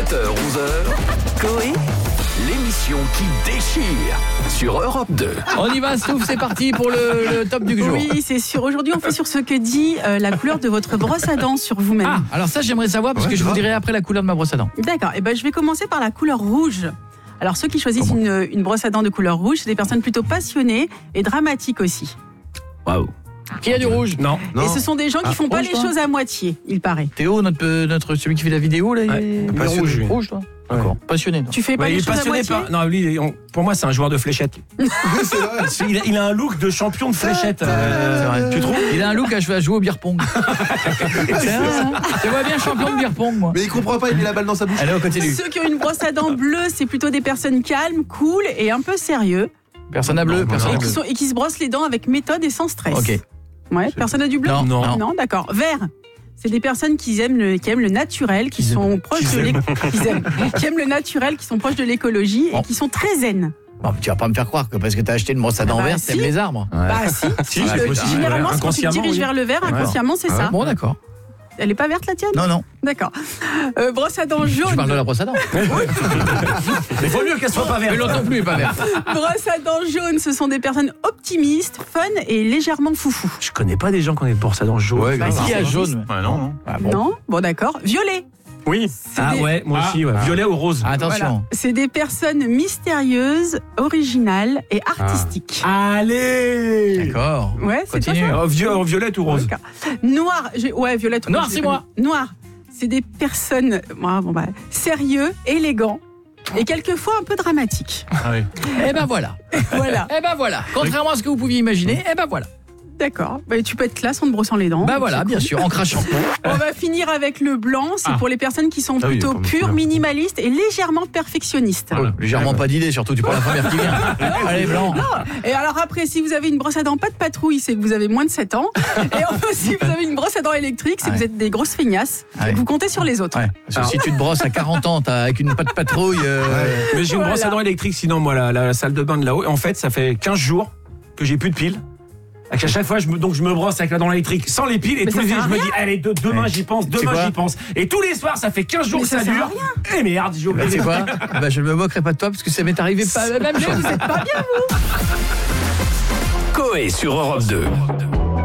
7h-11h, Coé, l'émission qui déchire sur Europe 2. On y va, Stouff, c'est parti pour le top du jour. Oui, c'est sûr. Aujourd'hui, on fait sur ce que dit la couleur de votre brosse à dents sur vous-même. Ah, alors ça, j'aimerais savoir, parce que je vous dirai après la couleur de ma brosse à dents. D'accord. Et je vais commencer par la couleur rouge. Alors, ceux qui choisissent une brosse à dents de couleur rouge, c'est des personnes plutôt passionnées et dramatiques aussi. Waouh. Qui a du rouge? Non. Et ce sont des gens qui font pas rouge, les toi choses à moitié, il paraît. Théo, notre celui qui fait la vidéo, là, il est rouge. Rouge, toi? D'accord. Passionné, toi. Tu fais pas les choses à moitié? Non, lui, pour moi, c'est un joueur de fléchettes. C'est vrai. Il a un look de champion de fléchettes. C'est vrai. Tu trouves? Il a un look à jouer au beer pong. C'est vrai, hein. Je vois bien champion de beer pong, moi. Mais il comprend pas, il met la balle dans sa bouche. Allez, on continue. Ceux qui ont une brosse à dents bleue, c'est plutôt des personnes calmes, cool et un peu sérieux. Personne à bleu, personne à bleu. Et qui se brossent les dents avec méthode et sans stress. Ok. Ouais, personne a du bleu? Non. D'accord. Vert. C'est des personnes qui aiment le naturel, qui sont proches qui aiment le naturel, qui sont proches de l'écologie et qui sont très zen. Bon, tu vas pas me faire croire que parce que t'as acheté une brosse à dents verte, t'aimes les arbres. Si. Généralement, quand tu te diriges vers le vert, inconsciemment, c'est ça. Bon, d'accord. Elle est pas verte la tienne? Non. D'accord. Brosse à dents jaune. Tu parles de la brosse à dents. Mais vaut mieux qu'elle soit pas verte. Mais l'autre non plus est pas verte. Brosse à dents jaune, ce sont des personnes optimistes, fun et légèrement foufou. Je connais pas des gens qui ont des brosse à dents jaunes. Ouais, Qui a jaune? Non. Ah, bon. Non? Bon, d'accord. Violet. Oui. Moi aussi. Ouais. Violet ou rose. Attention. Voilà. C'est des personnes mystérieuses, originales et artistiques. Allez. D'accord. Ouais, c'est toi, Continue. ça? Violette ou rose? Noir. Violette. ou Noir, rose, c'est moi. Noir. C'est des personnes sérieux, élégants et quelquefois un peu dramatiques. Ah oui. Eh ben voilà. Voilà. Eh ben voilà. Contrairement à ce que vous pouviez imaginer, eh ben voilà. D'accord. Tu peux être classe en te brossant les dents. Bah voilà, bien sûr, en crachant. On va finir avec le blanc. C'est pour les personnes qui sont plutôt pures, minimalistes et légèrement perfectionnistes. Légèrement pas d'idée, surtout tu prends la première qui vient. Allez, blanc. Et alors après, si vous avez une brosse à dents pas de patrouille, c'est que vous avez moins de 7 ans. Et enfin, si vous avez une brosse à dents électrique, c'est que vous êtes des grosses feignasses. Ouais. Vous comptez sur les autres. Ouais. Parce que si tu te brosses à 40 ans, avec une patte patrouille. Mais j'ai une brosse à dents électrique, sinon moi la salle de bain de là-haut. En fait, ça fait 15 jours que j'ai plus de piles. À chaque fois, je me brosse avec la dent électrique sans les piles et tous les jours, je me dis, allez, demain j'y pense. Et tous les soirs, ça fait 15 jours que ça dure. Et merde, j'ai oublié. C'est quoi? Je ne me moquerai pas de toi parce que ça m'est arrivé pas la même chose. Vous êtes pas bien, vous. Coé sur Europe 2.